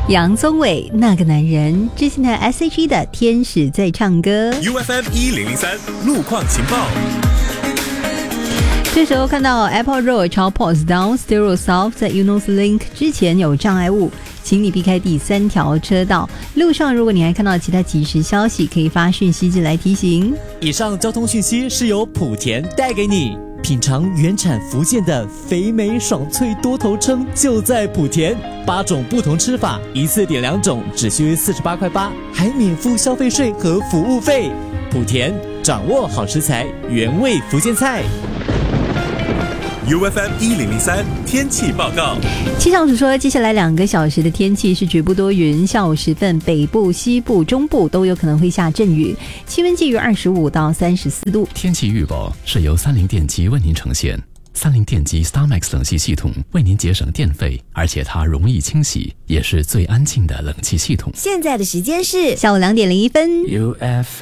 杨宗纬那个男人，之前的 S.H.E 的天使在唱歌。 UFM 1003路况情报。 这时候看到 Apple Road 超 Port Down Stereo South 在 Eunos Link 之前有障碍物，请你避开第3条车道。路上如果你还看到其他即时消息，可以发讯息进来提醒。 以上交通讯息是由莆田带给你。品尝原产福建的肥美爽脆多头称就在莆田，8种不同吃法，一次点2种，只需48块8，还免付消费税和服务费。莆田掌握好食材，原味福建菜。 UFM 1003天气报告。 气象署说，接下来2个小时的天气是局部多云，下午时分北部、西部、中部都有可能会下阵雨，气温介于25到34度。 天气预报是由三菱电机为您呈现。三菱电机 StarMax 冷气系统为您节省电费，而且它容易清洗，也是最安静的冷气系统。 现在的时间是下午2点01分。